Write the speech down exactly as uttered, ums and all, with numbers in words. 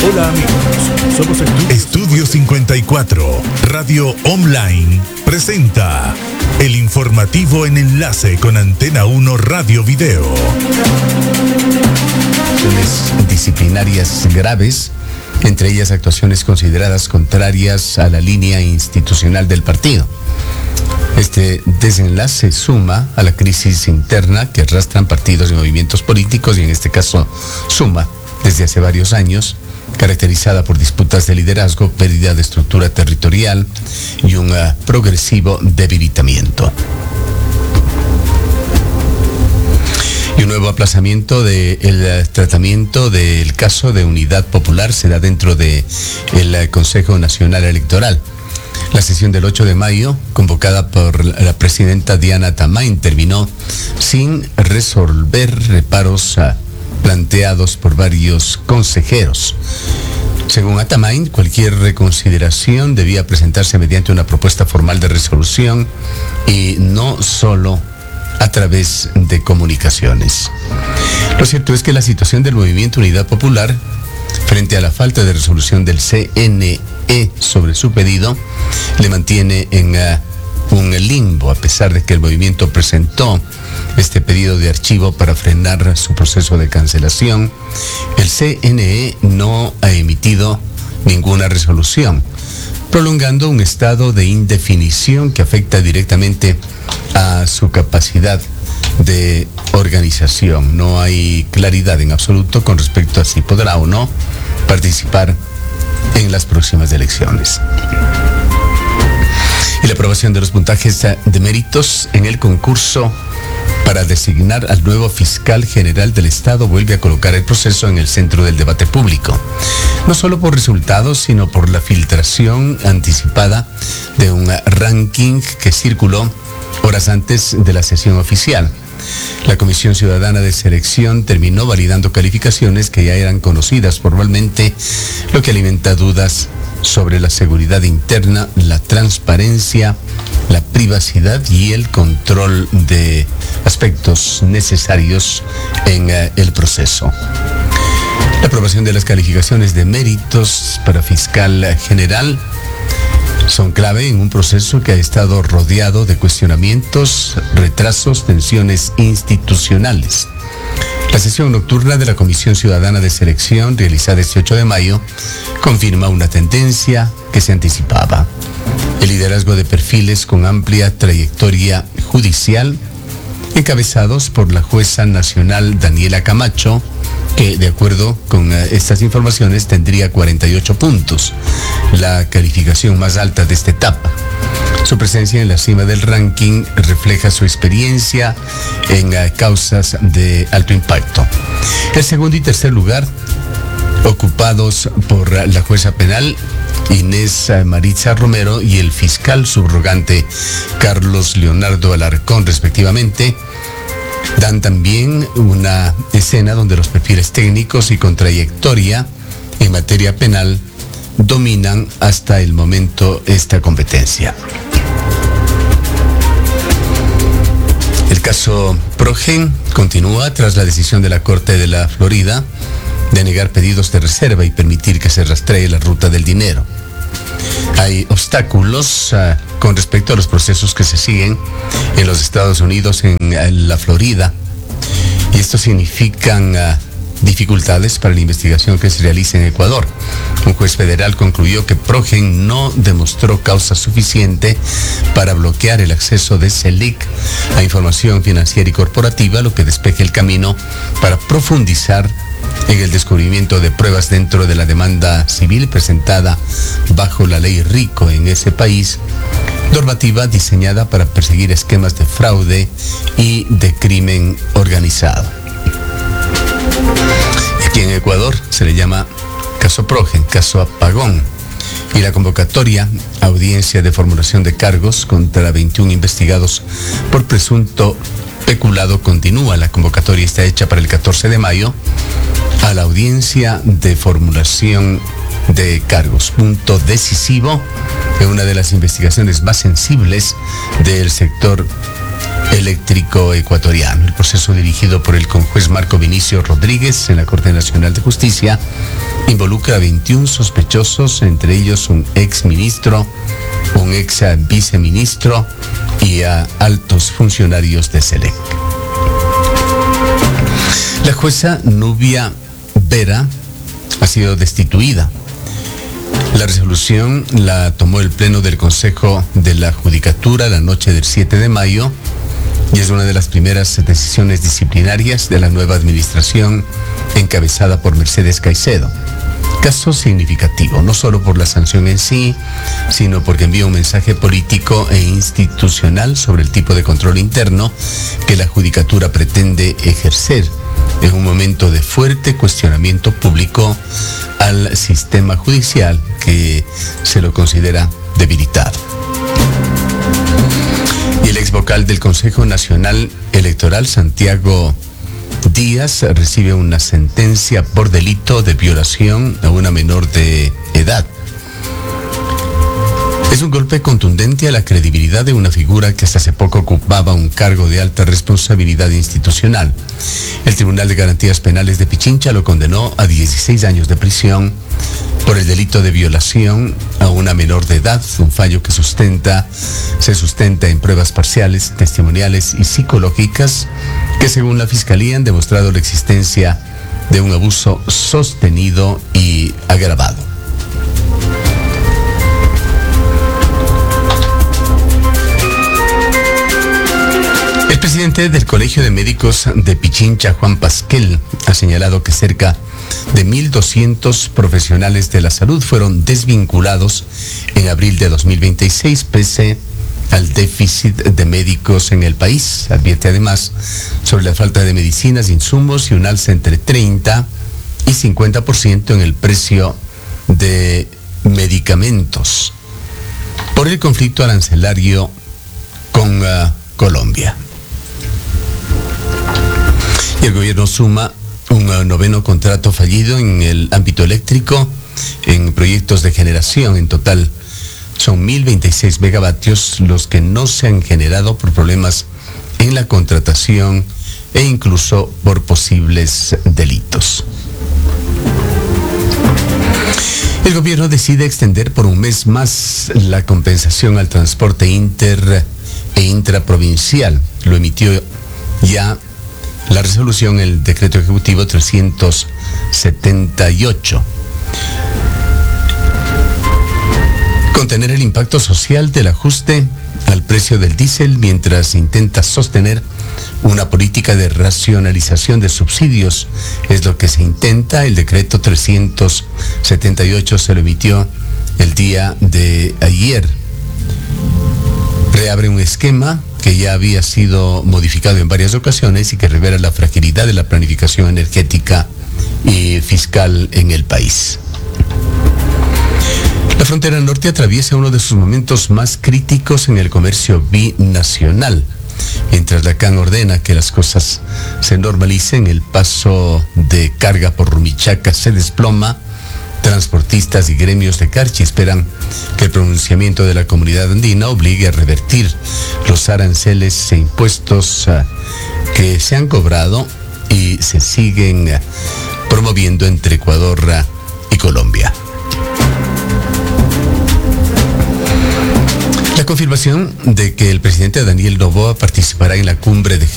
Hola amigos, somos Estudio, Estudio cincuenta y cuatro, Radio Online, presenta el informativo en enlace con Antena uno Radio Video. Acciones disciplinarias graves, entre ellas actuaciones consideradas contrarias a la línea institucional del partido. Este desenlace suma a la crisis interna que arrastran partidos y movimientos políticos, y en este caso suma desde hace varios años, caracterizada por disputas de liderazgo, pérdida de estructura territorial y un uh, progresivo debilitamiento. Y un nuevo aplazamiento del uh, tratamiento del caso de Unidad Popular se da dentro del uh, Consejo Nacional Electoral. La sesión del ocho de mayo, convocada por la presidenta Diana Tamain, terminó sin resolver reparos uh, planteados por varios consejeros. Según Atamain, cualquier reconsideración debía presentarse mediante una propuesta formal de resolución y no solo a través de comunicaciones. Lo cierto es que la situación del Movimiento Unidad Popular, frente a la falta de resolución del C N E sobre su pedido, le mantiene en uh, un limbo, a pesar de que el movimiento presentó este pedido de archivo para frenar su proceso de cancelación. El C N E no ha emitido ninguna resolución, prolongando un estado de indefinición que afecta directamente a su capacidad de organización. No hay claridad en absoluto con respecto a si podrá o no participar en las próximas elecciones. Y la aprobación de los puntajes de méritos en el concurso para designar al nuevo fiscal general del Estado vuelve a colocar el proceso en el centro del debate público, no solo por resultados, sino por la filtración anticipada de un ranking que circuló horas antes de la sesión oficial. La Comisión Ciudadana de Selección terminó validando calificaciones que ya eran conocidas formalmente, lo que alimenta dudas sobre la seguridad interna, la transparencia, la privacidad y el control de aspectos necesarios en uh, el proceso. La aprobación de las calificaciones de méritos para fiscal general son clave en un proceso que ha estado rodeado de cuestionamientos, retrasos, tensiones institucionales. La sesión nocturna de la Comisión Ciudadana de Selección, realizada este ocho de mayo, confirma una tendencia que se anticipaba: el liderazgo de perfiles con amplia trayectoria judicial, encabezados por la jueza nacional Daniela Camacho, que de acuerdo con uh, estas informaciones tendría cuarenta y ocho puntos, la calificación más alta de esta etapa. Su presencia en la cima del ranking refleja su experiencia en uh, causas de alto impacto. El segundo y tercer lugar, ocupados por uh, la jueza penal Inés uh, Maritza Romero y el fiscal subrogante Carlos Leonardo Alarcón, respectivamente, dan también una escena donde los perfiles técnicos y con trayectoria en materia penal dominan hasta el momento esta competencia. El caso Progen continúa tras la decisión de la Corte de la Florida de negar pedidos de reserva y permitir que se rastree la ruta del dinero. Hay obstáculos uh, con respecto a los procesos que se siguen en los Estados Unidos, en, en la Florida, y esto significan uh, dificultades para la investigación que se realiza en Ecuador. Un juez federal concluyó que Progen no demostró causa suficiente para bloquear el acceso de Selic a información financiera y corporativa, lo que despeja el camino para profundizar en el descubrimiento de pruebas dentro de la demanda civil presentada bajo la ley RICO en ese país, normativa diseñada para perseguir esquemas de fraude y de crimen organizado. Aquí en Ecuador se le llama caso Progen, caso Apagón, y la convocatoria a audiencia de formulación de cargos contra veintiún investigados por presunto peculado continúa. La convocatoria está hecha para el catorce de mayo a la audiencia de formulación de cargos, punto decisivo en una de las investigaciones más sensibles del sector Eléctrico Ecuatoriano. El proceso, dirigido por el conjuez Marco Vinicio Rodríguez en la Corte Nacional de Justicia, involucra a veintiún sospechosos, entre ellos un ex ministro, un ex viceministro y a altos funcionarios de SELEC. La jueza Nubia Vera ha sido destituida. La resolución la tomó el Pleno del Consejo de la Judicatura la noche del siete de mayo y es una de las primeras decisiones disciplinarias de la nueva administración encabezada por Mercedes Caicedo. Caso significativo, no solo por la sanción en sí, sino porque envía un mensaje político e institucional sobre el tipo de control interno que la Judicatura pretende ejercer en un momento de fuerte cuestionamiento público al sistema judicial que se lo considera debilitado. Y el ex vocal del Consejo Nacional Electoral, Santiago Díaz, recibe una sentencia por delito de violación a una menor de edad. Es un golpe contundente a la credibilidad de una figura que hasta hace poco ocupaba un cargo de alta responsabilidad institucional. El Tribunal de Garantías Penales de Pichincha lo condenó a dieciséis años de prisión por el delito de violación a una menor de edad, un fallo que sustenta, se sustenta en pruebas parciales, testimoniales y psicológicas que, según la Fiscalía, han demostrado la existencia de un abuso sostenido y agravado. El presidente del Colegio de Médicos de Pichincha, Juan Pasquel, ha señalado que cerca de mil doscientos profesionales de la salud fueron desvinculados en abril de dos mil veintiséis, pese al déficit de médicos en el país. Advierte además sobre la falta de medicinas, insumos y un alza entre treinta y cincuenta por ciento en el precio de medicamentos por el conflicto arancelario con uh, Colombia. Y el gobierno suma un uh, noveno contrato fallido en el ámbito eléctrico en proyectos de generación. En total son mil veintiséis megavatios los que no se han generado por problemas en la contratación e incluso por posibles delitos. El gobierno decide extender por un mes más la compensación al transporte inter e intraprovincial. Lo emitió ya la resolución, el decreto ejecutivo trescientos setenta y ocho. Contener el impacto social del ajuste al precio del diésel mientras intenta sostener una política de racionalización de subsidios es lo que se intenta. El decreto trescientos setenta y ocho se lo emitió el día de ayer. Reabre un esquema que ya había sido modificado en varias ocasiones y que revela la fragilidad de la planificación energética y fiscal en el país. La frontera norte atraviesa uno de sus momentos más críticos en el comercio binacional. Mientras la C A N ordena que las cosas se normalicen, el paso de carga por Rumichaca se desploma. Transportistas y gremios de Carchi esperan que el pronunciamiento de la comunidad andina obligue a revertir los aranceles e impuestos uh, que se han cobrado y se siguen uh, promoviendo entre Ecuador uh, y Colombia. La confirmación de que el presidente Daniel Noboa participará en la cumbre de